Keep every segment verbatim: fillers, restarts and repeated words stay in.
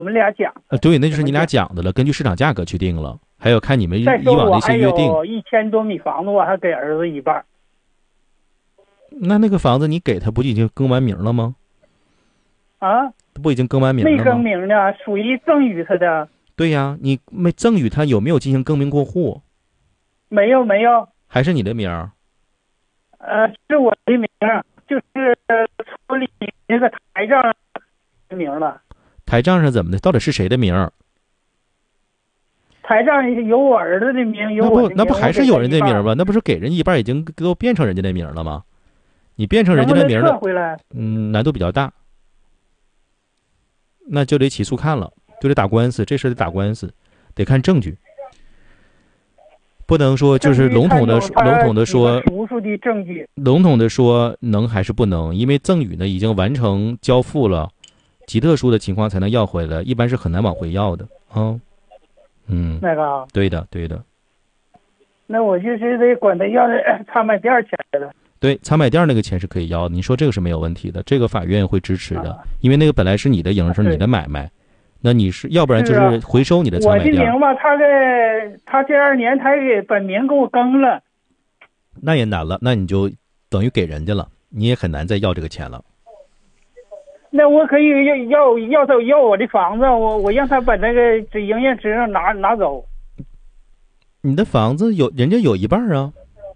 我们俩讲。 呃，对，那就是你俩讲的了，根据市场价格去定了，还有看你们以再说往的一些约定。 我还有一千多米房子，我还给儿子一半。 那那个房子你给他不就已经更完名了吗？ 啊， 不已经更完名了吗？ 没更名呢，属于赠与他的。 对呀，你没赠与他，有没有进行更名过户？ 没有没有。 还是你的名儿？ 呃，是我的名儿，就是村里那个台账的名了。 台账上怎么的？到底是谁的名儿？ 台账有我儿子的名，有我的名。 那不那不还是有人的名吗？那不是给人一半已经都变成人家的名了吗？你变成人家的名了，嗯，难度比较大，那就得起诉看了，就得打官司，这事得打官司，得看证据，不能说就是笼统的笼统的说， 无数的证据， 笼统的说能还是不能，因为赠与呢已经完成交付了，极特殊的情况才能要回来，一般是很难往回要的啊。嗯， 那个， 对的，对的。 那我就是得管他要参买店钱了。 对，参买店那个钱是可以要的，你说这个是没有问题的，这个法院会支持的，啊、因为那个本来是你的营生，你的买卖，那你是要不然就是回收你的参买店。 我的名吧，他给他第二年他给本名给我更了， 那也难了，那你就等于给人家了，你也很难再要这个钱了。 那我可以要要要走要我的房子，我我让他把那个这营业执照拿拿走。 你的房子有人家有一半啊，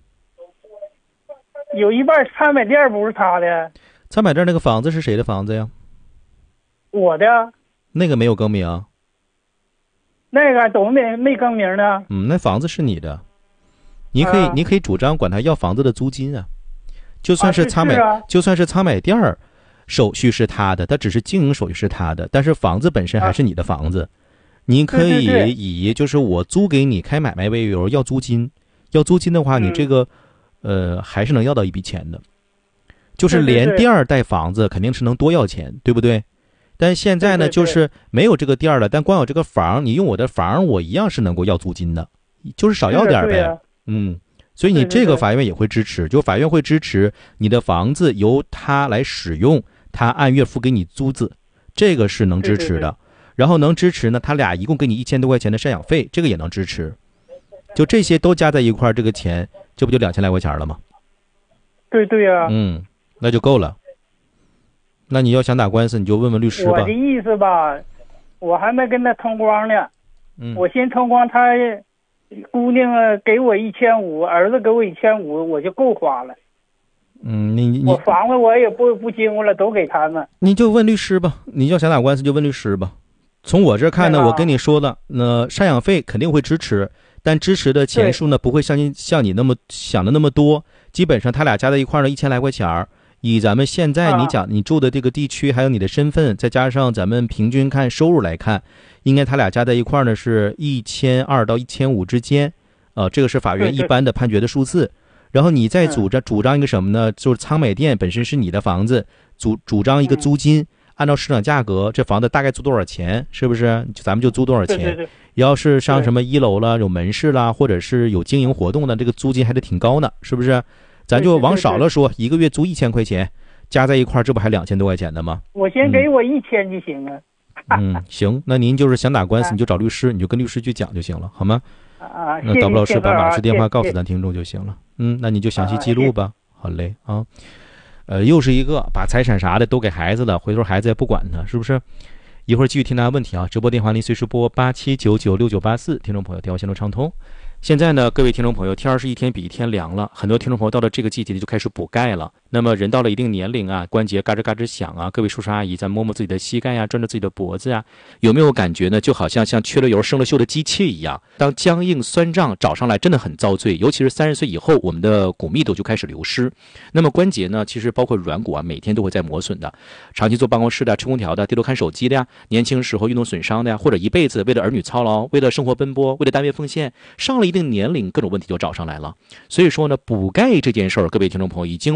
有一半参买店不是他的。 参买店那个房子是谁的房子呀？ 我的。 那个没有更名。 那个都没没更名呢。 嗯，那房子是你的，你可以、啊、你可以主张管他要房子的租金啊，就算是参买、 啊啊、 就算是参买店儿。手续是他的，他只是经营手续是他的，但是房子本身还是你的房子。啊、你可以以就是我租给你开买卖为由要租金，要租金的话，你这个、嗯、呃还是能要到一笔钱的。就是连店儿带房子肯定是能多要钱， 对, 对不对？但现在呢， 对对对就是没有这个店儿了，但光有这个房，你用我的房，我一样是能够要租金的，就是少要点呗。 啊、 嗯。所以你这个法院也会支持，就法院会支持你的房子由他来使用，他按月付给你租子，这个是能支持的。 对对对， 然后能支持呢，他俩一共给你一千多块钱的赡养费，这个也能支持。就这些都加在一块儿，这个钱这不就两千来块钱了吗？ 对对呀、啊。 嗯，那就够了。那你要想打官司，你就问问律师吧。 我的意思吧，我还没跟他通光呢。 嗯， 我先通光，他。姑娘给我一千五，儿子给我一千五，我就够花了。 嗯，你你我房子我也不不经过了，都给他们。 你就问律师吧，你要想打官司就问律师吧。从我这看呢， 那我跟你说了，那赡养费肯定会支持，但支持的钱数呢不会像你像你那么想的那么多，基本上他俩加在一块儿呢一千来块钱儿。以咱们现在你讲你住的这个地区，还有你的身份，再加上咱们平均看收入来看，应该他俩加在一块儿呢是一千二到一千五之间，呃，这个是法院一般的判决的数字。然后你再主张主张一个什么呢？就是仓买店本身是你的房子，主主张一个租金，按照市场价格，这房子大概租多少钱，是不是？咱们就租多少钱。 对对对， 要是上什么一楼了，有门市啦，或者是有经营活动的，这个租金还得挺高呢，是不是？咱就往少了说，一个月租一千块钱，加在一块儿，这不还两千多块钱的吗？ 我先给我一千就行了。 嗯，嗯行，那您就是想打官司，你就找律师，你就跟律师去讲就行了，好吗？ 啊， 那导播老师把马氏电话告诉咱听众就行了。嗯，那你就详细记录吧。好嘞啊，呃，又是一个把财产啥的都给孩子了，回头孩子也不管他，是不是？一会儿继续听大家问题啊，直播电话您随时拨八七九九六九八四，听众朋友电话线路畅通。现在呢，各位听众朋友，天儿是一天比一天凉了，很多听众朋友到了这个季节就开始补钙了。那么人到了一定年龄啊，关节嘎吱嘎吱响啊，各位叔叔阿姨咱摸摸自己的膝盖呀，转转自己的脖子呀，有没有感觉呢？就好像像缺了油生了锈的机器一样，当僵硬酸胀找上来真的很遭罪，尤其是三十岁以后，我们的骨密度就开始流失。那么关节呢，其实包括软骨啊，每天都会在磨损的。长期坐办公室的、吹空调的、低头看手机的呀，年轻时候运动损伤的呀，或者一辈子为了儿女操劳，为了生活奔波，为了单位奉献，上了一定年龄，各种问题就找上来了。所以说呢，补钙这件事儿，各位听众朋友已经不是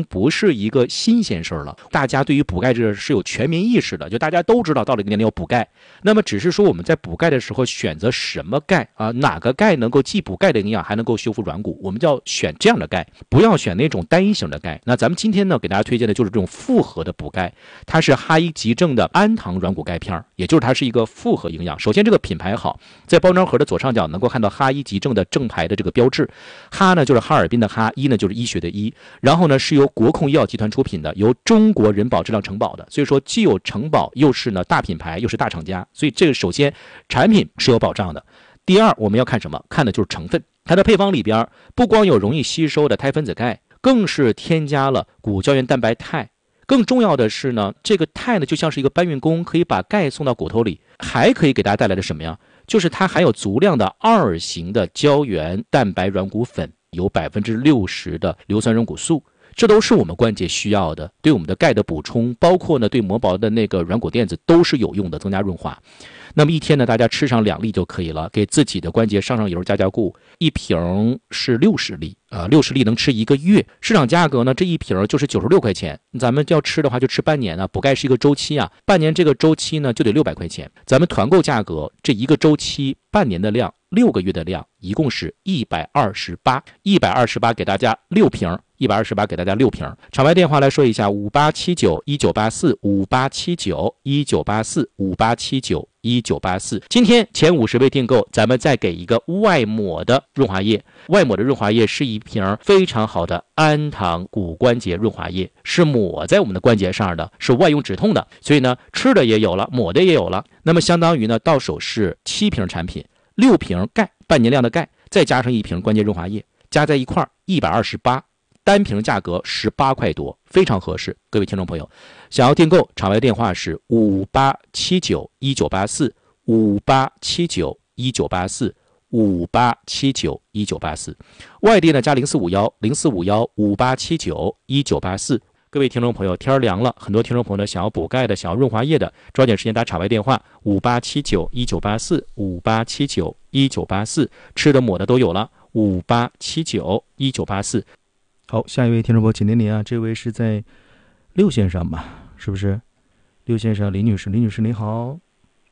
是一个新鲜事儿了，大家对于补钙这个是有全民意识的，就大家都知道到了一个年龄要补钙。那么只是说我们在补钙的时候选择什么钙啊，哪个钙能够既补钙的营养还能够修复软骨，我们就要选这样的钙，不要选那种单一型的钙。那咱们今天呢给大家推荐的就是这种复合的补钙，它是哈医急正的氨糖软骨钙片，也就是它是一个复合营养。首先这个品牌好，在包装盒的左上角能够看到哈医急正的正牌的这个标志，哈呢就是哈尔滨的哈，医呢就是医学的医，然后呢是由国控医药集团出品的，由中国人保质量承保的，所以说既有承保又是呢大品牌又是大厂家，所以这个首先产品是有保障的。第二我们要看什么？看的就是成分，它的配方里边不光有容易吸收的肽分子钙，更是添加了骨胶原蛋白肽。更重要的是呢，这个肽呢就像是一个搬运工，可以把钙送到骨头里，还可以给大家带来的什么呀？就是它含有足量的二型的胶原蛋白软骨粉，有百分之六十的硫酸软骨素，这都是我们关节需要的，对我们的钙的补充，包括呢对磨薄的那个软骨垫子都是有用的，增加润滑。那么一天呢，大家吃上两粒就可以了，给自己的关节上上油加加固。一瓶是六十粒啊，六十粒能吃一个月。市场价格呢，这一瓶就是九十六块钱。咱们要吃的话就吃半年啊，补钙是一个周期啊，半年这个周期呢就得六百块钱。咱们团购价格这一个周期半年的量，六个月的量，一共是一百二十八，一百二十八给大家六瓶。一百二十八给大家六瓶。场外电话来说一下：五八七九一九八四，五八七九一九八四，五八七九一九八四。今天前五十位订购，咱们再给一个外抹的润滑液。外抹的润滑液是一瓶非常好的氨糖骨关节润滑液，是抹在我们的关节上的，是外用止痛的。所以呢，吃的也有了，抹的也有了。那么相当于呢，到手是七瓶产品，六瓶钙，半年量的钙，再加上一瓶关节润滑液，加在一块儿一百二十八。单瓶价格十八块多，非常合适。各位听众朋友，想要订购，场外电话是五八七九一九八四，五八七九一九八四，五八七九一九八四。外地呢加零四五幺零四五幺五八七九一九八四。各位听众朋友，天凉了，很多听众朋友呢想要补钙的，想要润滑液的，抓紧时间打场外电话五八七九一九八四，五八七九一九八四。吃的抹的都有了，五八七九一九八四。好，下一位听众朋友，请您您啊，这位是在六线上吧？是不是？六线上，李女士，李女士你好，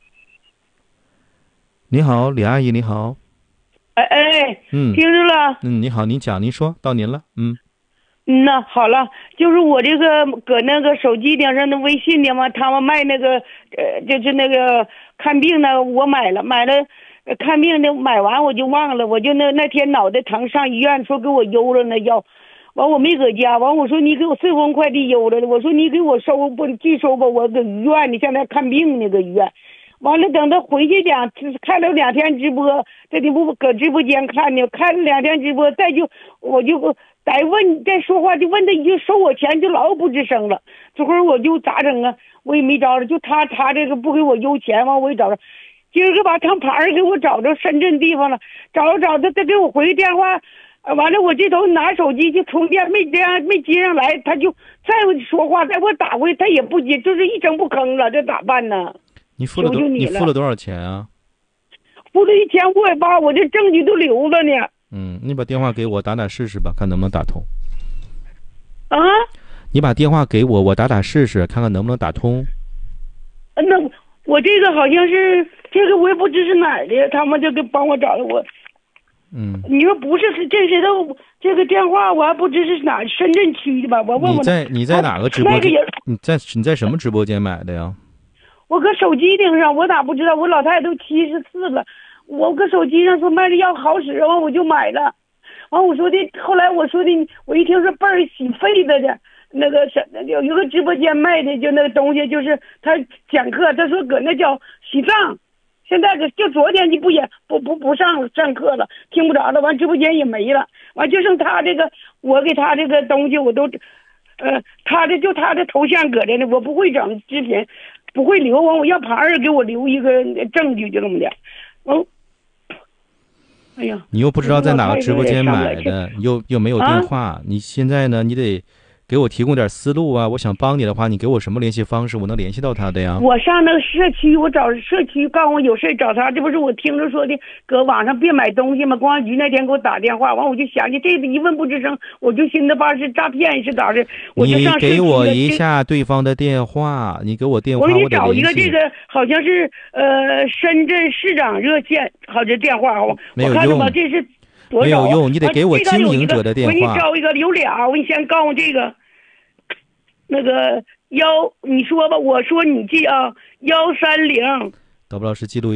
你好，李阿姨你好， 哎哎， 嗯， 听着了， 嗯，你好，您讲，您说到您了，嗯， 嗯呐，好了，就是我这个搁那个手机顶上的微信的嘛，他们卖那个呃，就是那个看病的，我买了，买了。看病的买完我就忘了，我就那那天脑袋疼上医院说给我邮了那药。完我没搁家，完我说你给我顺丰快递邮了，我说你给我收不拒收吧，我搁医院呢，现在看病呢，搁医院。完了等他回去两看了两天直播，这里不搁直播间看呢，看了两天直播，再就我就再问再说话就问他，就收我钱就老不吱声了。这会儿我就咋整啊？我也没招了，就他他这个不给我邮钱，完我也找着。今儿个把他牌儿给我找着深圳地方了，找着找着他给我回电话。完了，我这头拿手机就充电，没这样没接上来，他就再说话，再给我打回，他也不接，就是一声不吭了，这咋办呢？ 你付了多？你付了多少钱啊？ 付了一千五百八，我这证据都留着呢。 嗯，你把电话给我打打试试吧，看能不能打通。 啊？ 你把电话给我，我打打试试，看看能不能打通。 那我这个好像是这个，我也不知是哪儿的，他们就给帮我找的我。 嗯， 你说不是是这谁都这个电话我还不知是哪深圳区的吧？我问问你在你在哪个直播间？ 那个你在你在什么直播间买的呀？ 我搁手机顶上，我咋不知道？我老太太都七十四了，我搁手机上说卖的药好使，完我就买了。完我说的，后来我说的，我一听说倍儿洗肺的的，那个什有一个直播间卖的就那个东西，就是他讲课，他说搁那叫洗脏。现在就昨天就不也不不不上上课了，听不着了，完直播间也没了，完就剩他这个，我给他这个东西我都，呃，他的就他的头像搁这呢，我不会整视频，不会留，完我要旁人给我留一个证据，就这么的，完，哎呀， 你又不知道在哪个直播间买的，又又没有电话，啊、你现在呢，你得给我提供点思路啊！我想帮你的话，你给我什么联系方式，我能联系到他的呀？ 我上那个社区，我找社区告诉我有事找他，这不是我听着说的，搁网上别买东西吗？公安局那天给我打电话，完我就想起这个一问不吱声，我就寻思吧是诈骗是咋的，我就上社区。 你给我一下对方的电话，你给我电话， 我给你我得找一个联系这个好像是呃深圳市长热线，好这电话我没有我看着吧， 用这是多没少啊？ 有用，你得给我啊这个经有一个营者的电我给你话。 招一个有俩，我给你先告诉这个。那个幺，你说吧，我说你记啊，幺三零。 导播老师记录一